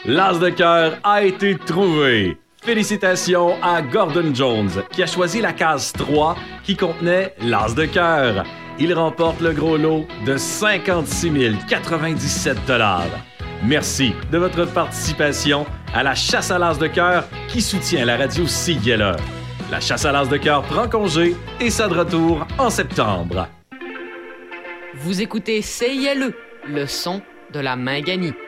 L'as de cœur a été trouvé. Félicitations à Gordon Jones, qui a choisi la case 3 qui contenait l'as de cœur. Il remporte le gros lot de 56 097 $. Merci de votre participation à la chasse à l'as de cœur qui soutient la radio CIGLE. La chasse à l'as de cœur prend congé et sera de retour en septembre. Vous écoutez CILE, le son de la Minganie.